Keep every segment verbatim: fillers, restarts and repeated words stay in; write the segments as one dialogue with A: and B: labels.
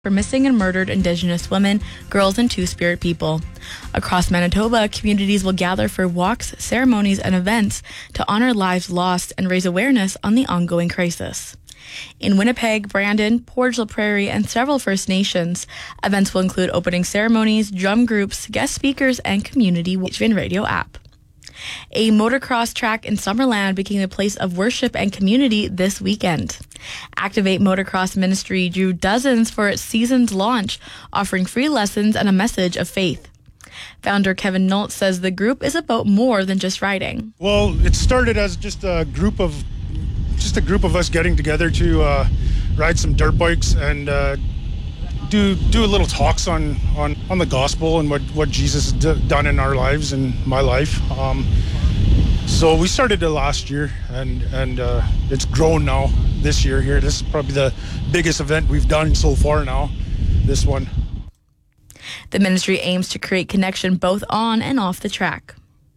A: for missing and murdered Indigenous women, girls, and Two-Spirit people. Across Manitoba, communities will gather for walks, ceremonies, and events to honor lives lost and raise awareness on the ongoing crisis. In Winnipeg, Brandon, Portage la Prairie, and several First Nations, events will include opening ceremonies, drum groups, guest speakers, and community C H V N Radio app. A motocross track in Summerland became a place of worship and community this weekend. Activate Motocross Ministry drew dozens for its season's launch, offering free lessons and a message of faith. Founder Kevin Nolt says the group is about more than just riding.
B: Well, it started as just a group of just a group of us getting together to uh, ride some dirt bikes and uh, do do a little talks on, on, on the gospel and what, what Jesus has d- done in our lives and my life. Um, so we started it last year, and, and uh, it's grown now this year here. This is probably the biggest event we've done so far now, this one.
A: The ministry aims to create connection both on and off the track.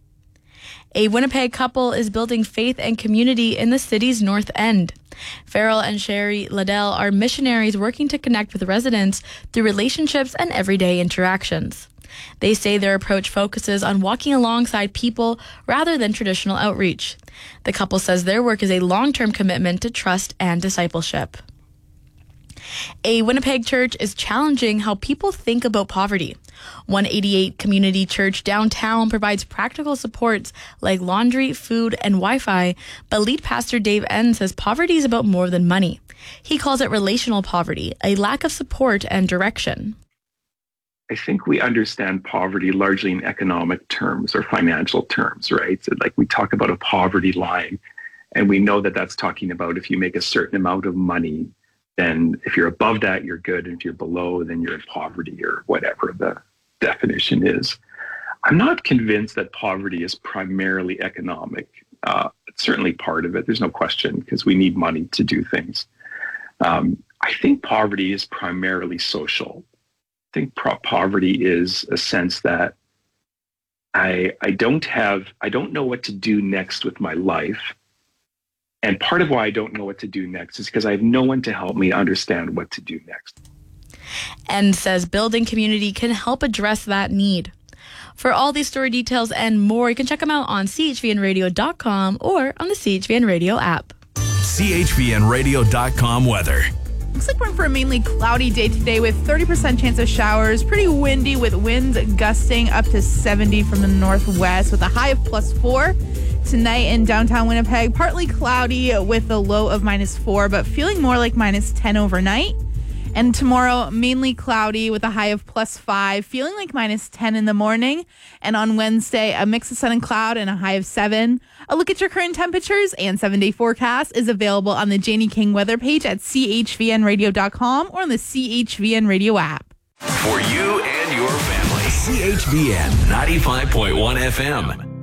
A: A Winnipeg couple is building faith and community in the city's North End. Farrell and Sherry Liddell are missionaries working to connect with residents through relationships and everyday interactions. They say their approach focuses on walking alongside people rather than traditional outreach. The couple says their work is a long-term commitment to trust and discipleship. A Winnipeg church is challenging how people think about poverty. one eighty-eight Community Church downtown provides practical supports like laundry, food, and Wi-Fi, but lead pastor Dave N says poverty is about more than money. He calls it relational poverty, a lack of support and direction.
C: I think we understand poverty largely in economic terms or financial terms, right? So like we talk about a poverty line, and we know that that's talking about if you make a certain amount of money, then if you're above that, you're good. And if you're below, then you're in poverty or whatever the definition is. I'm not convinced that poverty is primarily economic. Uh, it's certainly part of it. There's no question, because we need money to do things. Um, I think poverty is primarily social. I think pro- poverty is a sense that I I don't have, I don't know what to do next with my life. And part of why I don't know what to do next is because I have no one to help me understand what to do next.
A: And says building community can help address that need. For all these story details and more, you can check them out on C H V N radio dot com or on the C H V N Radio app.
D: C H V N radio dot com weather.
E: Looks like we're in for a mainly cloudy day today with thirty percent chance of showers. Pretty windy with winds gusting up to seventy from the northwest with a high of plus four. Tonight in downtown Winnipeg, partly cloudy with a low of minus four, but feeling more like minus ten overnight. And tomorrow, mainly cloudy with a high of plus five, feeling like minus ten in the morning. And on Wednesday, a mix of sun and cloud and a high of seven. A look at your current temperatures and seven-day forecast is available on the Janie King weather page at C H V N radio dot com or on the C H V N Radio app.
D: For you and your family, C H V N ninety-five point one F M.